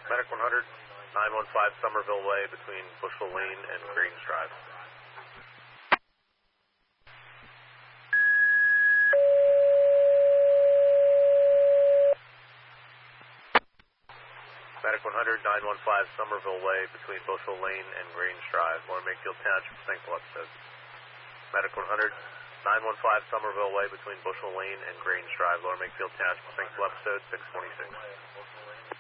Medic 100, 915 Somerville Way between Bushel Lane and Grange Drive. Medic 100, 915 Somerville Way between Bushel Lane and Grange Drive, Lower Makefield Township, St. Paul episode. Medic 100, 915 Somerville Way between Bushel Lane and Grange Drive, Lower Makefield Township, St. Paul episode 626.